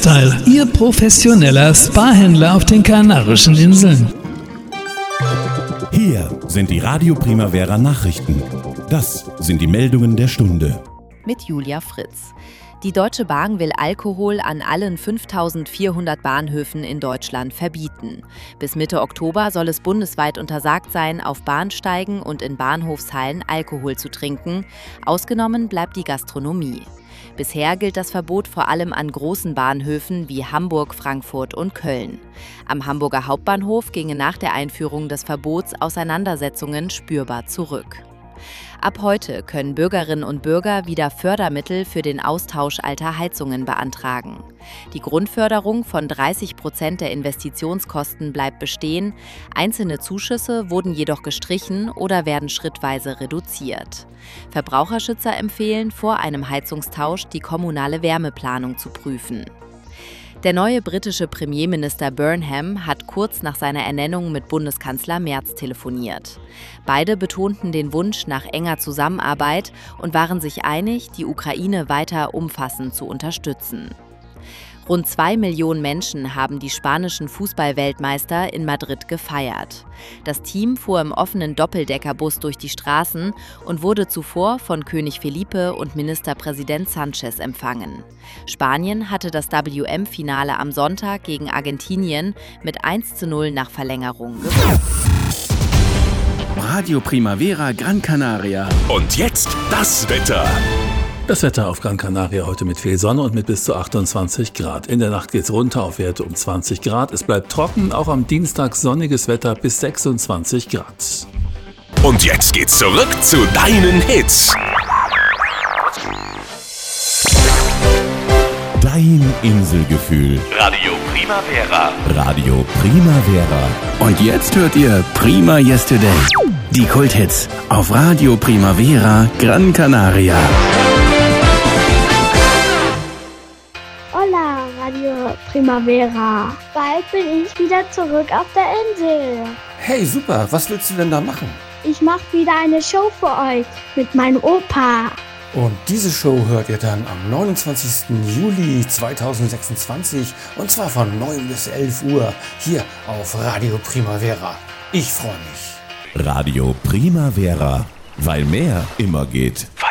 Spa-Style, Ihr professioneller Spa-Händler auf den Kanarischen Inseln. Hier sind die Radio Primavera Nachrichten. Das sind die Meldungen der Stunde. Mit Julia Fritz. Die Deutsche Bahn will Alkohol an allen 5.400 Bahnhöfen in Deutschland verbieten. Bis Mitte Oktober soll es bundesweit untersagt sein, auf Bahnsteigen und in Bahnhofshallen Alkohol zu trinken. Ausgenommen bleibt die Gastronomie. Bisher gilt das Verbot vor allem an großen Bahnhöfen wie Hamburg, Frankfurt und Köln. Am Hamburger Hauptbahnhof gingen nach der Einführung des Verbots Auseinandersetzungen spürbar zurück. Ab heute können Bürgerinnen und Bürger wieder Fördermittel für den Austausch alter Heizungen beantragen. Die Grundförderung von 30% der Investitionskosten bleibt bestehen, einzelne Zuschüsse wurden jedoch gestrichen oder werden schrittweise reduziert. Verbraucherschützer empfehlen, vor einem Heizungstausch die kommunale Wärmeplanung zu prüfen. Der neue britische Premierminister Burnham hat kurz nach seiner Ernennung mit Bundeskanzler Merz telefoniert. Beide betonten den Wunsch nach enger Zusammenarbeit und waren sich einig, die Ukraine weiter umfassend zu unterstützen. Rund 2 Millionen Menschen haben die spanischen Fußball-Weltmeister in Madrid gefeiert. Das Team fuhr im offenen Doppeldeckerbus durch die Straßen und wurde zuvor von König Felipe und Ministerpräsident Sanchez empfangen. Spanien hatte das WM-Finale am Sonntag gegen Argentinien mit 1:0 nach Verlängerung gewonnen. Radio Primavera Gran Canaria. Und jetzt das Wetter. Das Wetter auf Gran Canaria heute mit viel Sonne und mit bis zu 28 Grad. In der Nacht geht's runter auf Werte um 20 Grad. Es bleibt trocken, auch am Dienstag sonniges Wetter bis 26 Grad. Und jetzt geht's zurück zu deinen Hits. Dein Inselgefühl. Radio Primavera. Radio Primavera. Und jetzt hört ihr Prima Yesterday. Die Kulthits auf Radio Primavera Gran Canaria. Hola, Radio Primavera. Bald bin ich wieder zurück auf der Insel. Hey, super. Was willst du denn da machen? Ich mache wieder eine Show für euch mit meinem Opa. Und diese Show hört ihr dann am 29. Juli 2026 und zwar von 9 bis 11 Uhr hier auf Radio Primavera. Ich freue mich. Radio Primavera, weil mehr immer geht.